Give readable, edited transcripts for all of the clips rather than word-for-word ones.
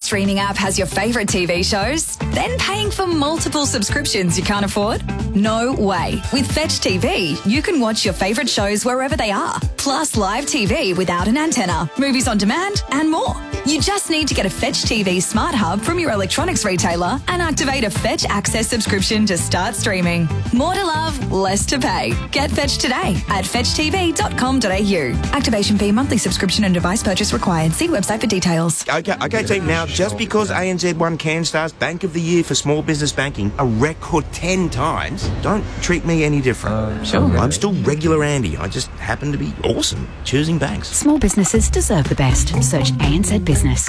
streaming app has your favourite TV shows? Then paying for multiple subscriptions you can't afford? No way. With Fetch TV, you can watch your favourite shows wherever they are. Plus live TV without an antenna, movies on demand and more. You just need to get a Fetch TV Smart Hub from your electronics retailer and activate a Fetch Access subscription to start streaming. More to love, less to pay. Get Fetch today at fetchtv.com.au. Activation fee, monthly subscription and device purchase required. See website for details. Okay, team. Now, just because ANZ won CanStar's Bank of the Year for small business banking a record 10 times, don't treat me any different. Sure. I'm still regular Andy. I just happen to be awesome choosing banks. Small businesses deserve the best. Search ANZ Business.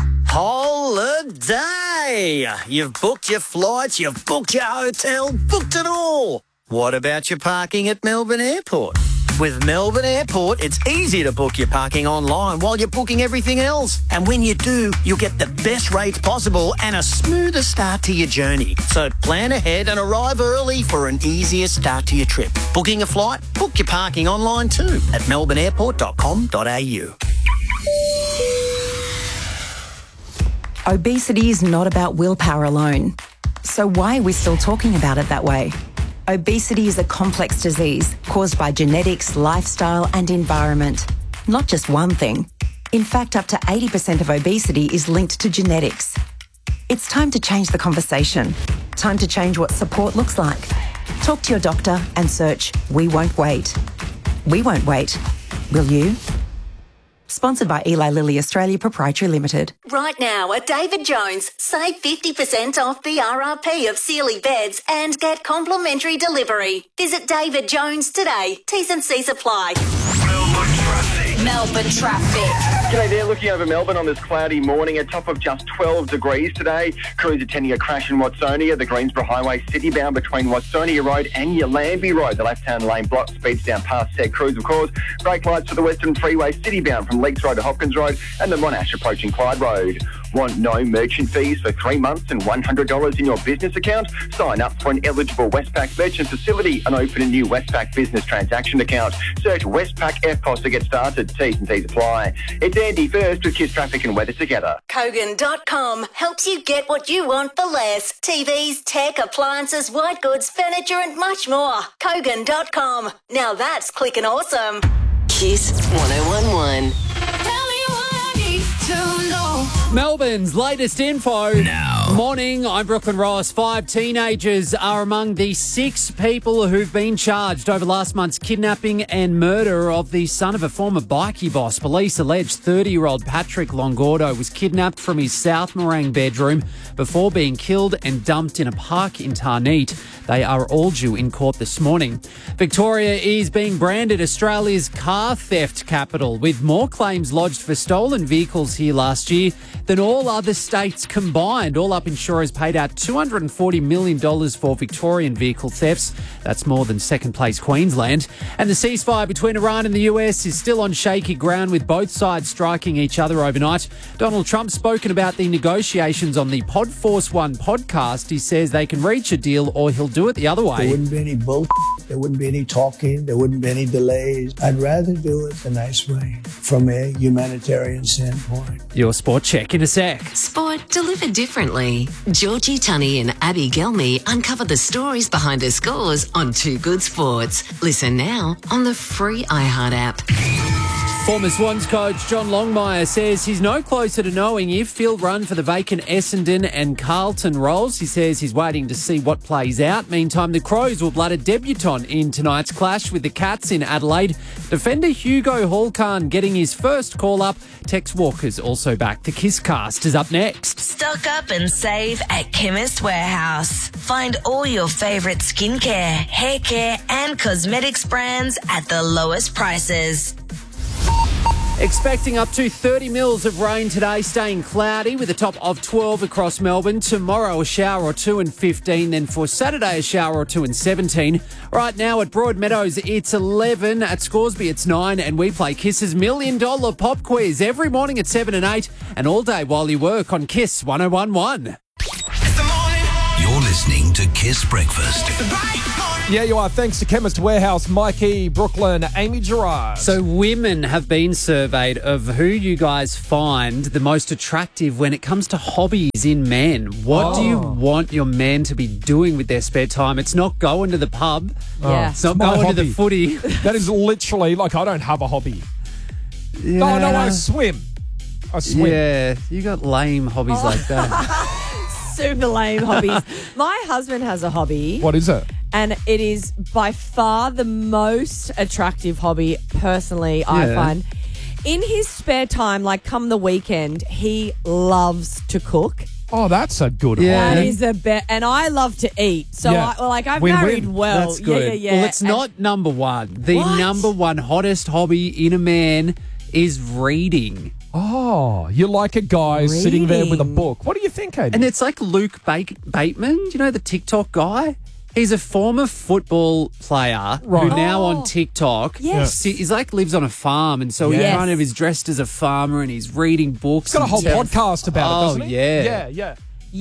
Holiday! You've booked your flights, you've booked your hotel, booked it all. What about your parking at Melbourne Airport? With Melbourne Airport, it's easy to book your parking online while you're booking everything else. And when you do, you'll get the best rates possible and a smoother start to your journey. So plan ahead and arrive early for an easier start to your trip. Booking a flight? Book your parking online too at melbourneairport.com.au. Obesity is not about willpower alone. So why are we still talking about it that way? Obesity is a complex disease caused by genetics, lifestyle and environment. Not just one thing. In fact, up to 80% of obesity is linked to genetics. It's time to change the conversation. Time to change what support looks like. Talk to your doctor and search We Won't Wait. We won't wait. Will you? Sponsored by Eli Lilly Australia Proprietary Limited. Right now at David Jones, save 50% off the RRP of Sealy beds and get complimentary delivery. Visit David Jones today. T's and C's apply. Melbourne traffic. G'day there, looking over Melbourne on this cloudy morning, a top of just 12 degrees today. Crews attending a crash in Watsonia, the Greensboro Highway citybound between Watsonia Road and Yallambee Road. The left-hand lane block speeds down past said crews, of course. Brake lights for the Western Freeway citybound from Leeks Road to Hopkins Road and the Monash approaching Clyde Road. Want no merchant fees for 3 months and $100 in your business account? Sign up for an eligible Westpac merchant facility and open a new Westpac business transaction account. Search Westpac FPOS to get started. T's and C's apply. It's Andy first with Kiss Traffic and Weather together. Kogan.com helps you get what you want for less. TVs, tech, appliances, white goods, furniture and much more. Kogan.com. Now that's clicking awesome. Kiss 1011. Melbourne's latest info. Now. Morning, I'm Brooklyn Ross. 5 teenagers are among the 6 people who've been charged over last month's kidnapping and murder of the son of a former bikie boss. Police allege 30-year-old Patrick Longordo was kidnapped from his South Morang bedroom before being killed and dumped in a park in Tarneet. They are all due in court this morning. Victoria is being branded Australia's car theft capital, with more claims lodged for stolen vehicles here last year than all other states combined. All up, insurers paid out $240 million for Victorian vehicle thefts. That's more than second place Queensland. And the ceasefire between Iran and the US is still on shaky ground, with both sides striking each other overnight. Donald Trump's spoken about the negotiations on the Podforce One podcast. He says they can reach a deal or he'll do it the other way. There wouldn't be any bullshit. There wouldn't be any talking. There wouldn't be any delays. I'd rather do it the nice way from a humanitarian standpoint. Your sport check in a sec. Sport delivered differently. Georgie Tunney and Abby Gelmy uncover the stories behind the scores on Too Good Sports. Listen now on the free iHeart app. Former Swans coach John Longmire says he's no closer to knowing if he'll run for the vacant Essendon and Carlton roles. He says he's waiting to see what plays out. Meantime, the Crows will blood a debutant in tonight's clash with the Cats in Adelaide. Defender Hugo Hallcarn getting his first call-up. Tex Walker's also back. The Kisscast is up next. Stock up and save at Chemist Warehouse. Find all your favourite skincare, hair care and cosmetics brands at the lowest prices. Expecting up to 30 mils of rain today, staying cloudy with a top of 12 across Melbourne. Tomorrow a shower or two and 15, then for Saturday a shower or two and 17. Right now at Broadmeadows it's 11, at Scoresby it's 9, and we play Kiss's $1 Million Pop Quiz every morning at 7 and 8 and all day while you work on Kiss 1011. You're listening to Kiss Breakfast. Yeah, you are. Thanks to Chemist Warehouse, Mikey, Brooklyn, Amy Gerard. So women have been surveyed of who you guys find the most attractive when it comes to hobbies in men. What do you want your man to be doing with their spare time? It's not going to the pub. Yeah. It's not my going to hobby. the footy. That is literally like I don't have a hobby. No, I swim. I swim. Yeah, you got lame hobbies like that. Super lame hobbies. My husband has a hobby. What is it? And it is by far the most attractive hobby, personally, I Yeah. find. In his spare time, like come the weekend, he loves to cook. Oh, that's a good Yeah. That hobby. is the best. And I love to eat. So, Yeah. I've Win-win. married well. That's good. Yeah. Well, it's not number one. The What? number one hottest hobby in a man is reading. Oh, you're like a guy sitting there with a Reading. book. What do you think, Amy? And it's like Luke Bateman, you know, the TikTok guy? He's a former football player Right. who now Oh. on TikTok Yes. he's like lives on a farm, and so he Yes. kind of is dressed as a farmer and he's reading books. He's got a and whole telling- podcast about it, doesn't he? yeah. Yeah.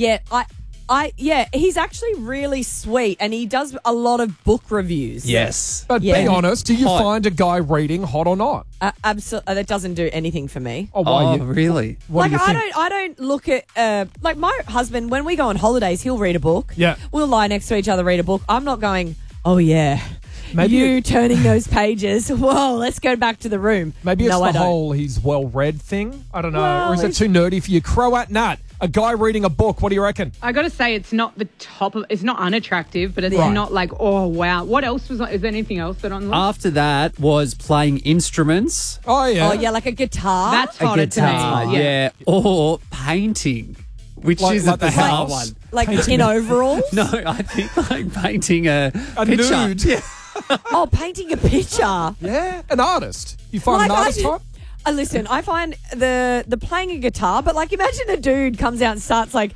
Yeah, he's actually really sweet and he does a lot of book reviews. Yes. But Yeah. be honest, do you Hot. find a guy reading hot or not? Absolutely. That doesn't do anything for me. Oh, why? Oh, really? What do you think? I don't look at like my husband when we go on holidays, he'll read a book. Yeah. We'll lie next to each other, read a book. I'm not going, oh yeah. Maybe you turning those pages. Whoa, let's go back to the room. Maybe it's no, I the don't. whole he's well-read thing. I don't know. Well, or is it he's- too nerdy for you? Croat Nat, a guy reading a book. What do you reckon? I got to say, it's not the top of. It's not unattractive, but it's Right. not like, oh wow. What else was? Is there anything else that on the list? After that was playing instruments. Oh, yeah. Oh yeah, like a guitar. That's A hotter guitar, to me. yeah. Or painting, which Like- is like a the bizarre house? one. like in overalls. No, I think like painting a picture. nude. Yeah. Oh, painting a picture. Yeah, an artist. You find an Like, artist type? Listen, I find the playing a guitar, but like imagine a dude comes out and starts like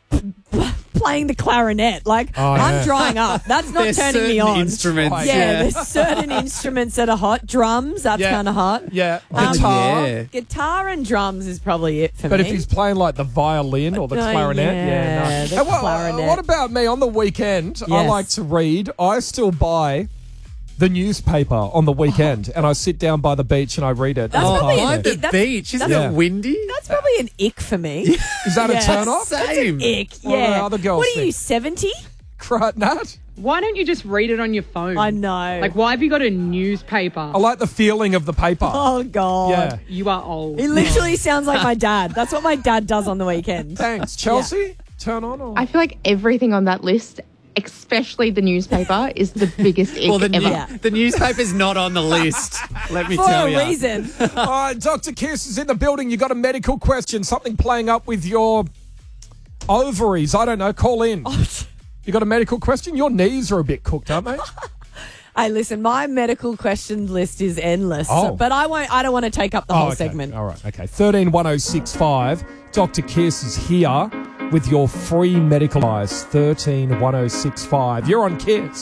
playing the clarinet. Like Oh, yeah. I'm drying up. That's not There's turning me certain on. instruments. Right. Yeah, there's certain instruments that are hot. Drums, that's Yeah. kind of hot. Yeah. Oh, Guitar. yeah. Guitar and drums is probably it for But me. if he's playing like the violin or the Oh, clarinet, yeah, no. the And clarinet. what about me on the weekend? I Yes. like to read. I still buy the newspaper on the weekend, and I sit down by the beach and I read it. That's as probably part By of it. the that's- beach. Isn't Yeah. it windy? That's probably an ick for me. Is that Yeah. a turn off? Same. Ick, What do yeah. other girls What are you, think? 70? Croat Nat? Why don't you just read it on your phone? I know. Like, why have you got a newspaper? I like the feeling of the paper. Oh, God. Yeah. You are old. It literally sounds like my dad. That's what my dad does on the weekend. Thanks. Chelsea, turn on or? I feel like everything on that list, especially the newspaper, is the biggest ick Well, the, ever. the newspaper's not on the list. Let me For tell a you. reason. All right, Dr. Kiss is in the building. You got a medical question, something playing up with your ovaries. I don't know. Call in. You got a medical question? Your knees are a bit cooked, aren't they? Hey, listen, my medical questions list is endless. Oh. But I don't want to take up the whole okay. segment. All right, okay. 131065. Dr. Kiss is here with your free medical advice. 131065. You're on Kiss.